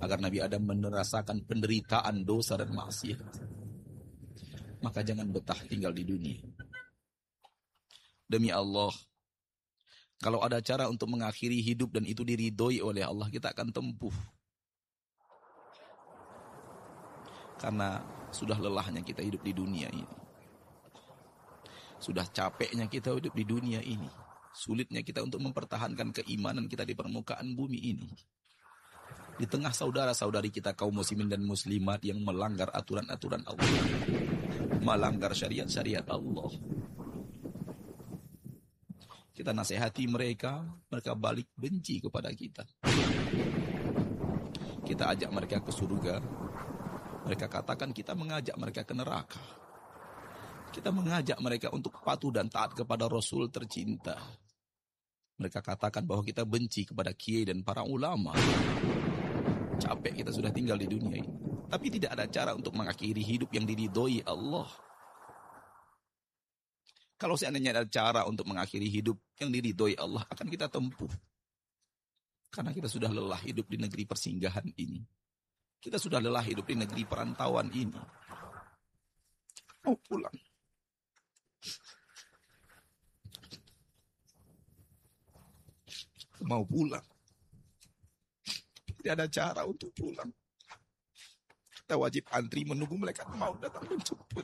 agar Nabi Adam merasakan penderitaan dosa dan maksiat. Maka jangan betah tinggal di dunia. Demi Allah, kalau ada cara untuk mengakhiri hidup dan itu diridhoi oleh Allah, kita akan tempuh. Karena sudah lelahnya kita hidup di dunia ini. Sudah capeknya kita hidup di dunia ini. Sulitnya kita untuk mempertahankan keimanan kita di permukaan bumi ini. Di tengah saudara-saudari kita kaum muslimin dan muslimat yang melanggar aturan-aturan Allah, melanggar syariat-syariat Allah. Kita nasihati mereka, mereka balik benci kepada kita. Kita ajak mereka ke surga, mereka katakan kita mengajak mereka ke neraka. Kita mengajak mereka untuk patuh dan taat kepada Rasul tercinta. Mereka katakan bahwa kita benci kepada kiai dan para ulama. Capek kita sudah tinggal di dunia ini. Tapi tidak ada cara untuk mengakhiri hidup yang diridhoi Allah. Kalau seandainya ada cara untuk mengakhiri hidup yang diridhoi Allah, akan kita tempuh. Karena kita sudah lelah hidup di negeri persinggahan ini. Kita sudah lelah hidup di negeri perantauan ini. Mau pulang. Mau pulang. Tidak ada cara untuk pulang. Kita wajib antri menunggu malaikat maut datang menjemput.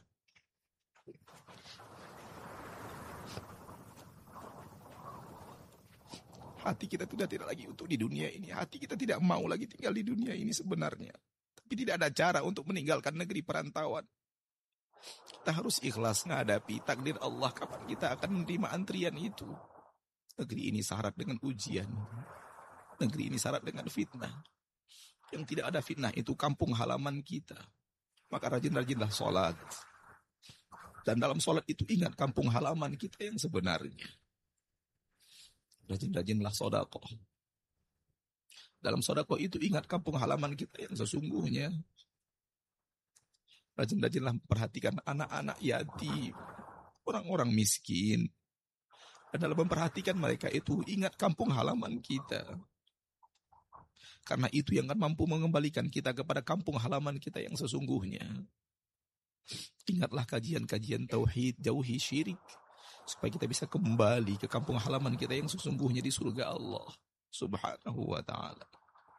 Hati kita sudah tidak lagi untuk di dunia ini. Hati kita tidak mau lagi tinggal di dunia ini sebenarnya. Tapi tidak ada cara untuk meninggalkan negeri perantauan. Kita harus ikhlas menghadapi takdir Allah kapan kita akan menerima antrian itu. Negeri ini syarat dengan ujian. Negeri ini syarat dengan fitnah. Yang tidak ada fitnah itu kampung halaman kita. Maka rajin-rajinlah sholat. Dan dalam sholat itu ingat kampung halaman kita yang sebenarnya. Rajin-rajinlah sedekah. Dalam sedekah itu ingat kampung halaman kita yang sesungguhnya. Rajin-rajinlah perhatikan anak-anak yatim, orang-orang miskin. Dan dalam memperhatikan mereka itu ingat kampung halaman kita. Karena itu yang akan mampu mengembalikan kita kepada kampung halaman kita yang sesungguhnya. Ingatlah kajian-kajian tauhid, jauhi syirik. Supaya kita bisa kembali ke kampung halaman kita yang sesungguhnya di surga Allah Subhanahu wa ta'ala.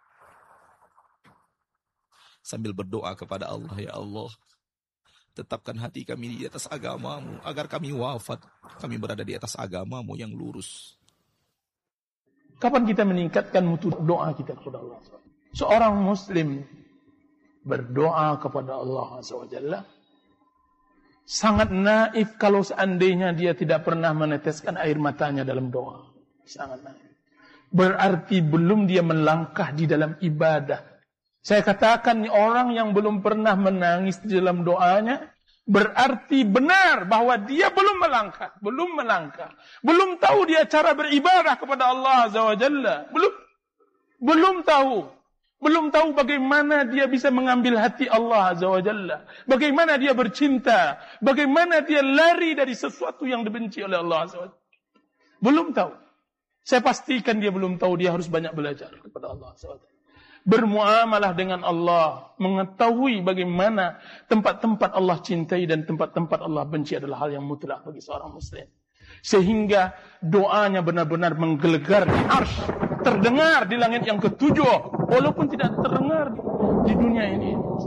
Sambil berdoa kepada Allah, ya Allah, tetapkan hati kami di atas agamamu, agar kami wafat, kami berada di atas agamamu yang lurus. Kapan kita meningkatkan mutu doa kita kepada Allah? Seorang muslim berdoa kepada Allah SWT sangat naif kalau seandainya dia tidak pernah meneteskan air matanya dalam doa. Sangat naif. Berarti belum dia melangkah di dalam ibadah. Saya katakan orang yang belum pernah menangis di dalam doanya, berarti benar bahwa dia belum melangkah. Belum tahu dia cara beribadah kepada Allah Azza wa Jalla. Belum tahu bagaimana dia bisa mengambil hati Allah Azza wa Jalla. Bagaimana dia bercinta. Bagaimana dia lari dari sesuatu yang dibenci oleh Allah Azza wa Jalla. Belum tahu. Saya pastikan dia belum tahu. Dia harus banyak belajar kepada Allah Azza wa Jalla. Bermuamalah dengan Allah. Mengetahui bagaimana tempat-tempat Allah cintai dan tempat-tempat Allah benci adalah hal yang mutlak bagi seorang muslim. Sehingga doanya benar-benar menggelegar di arsy, terdengar di langit yang ketujuh, walaupun tidak terdengar di dunia ini.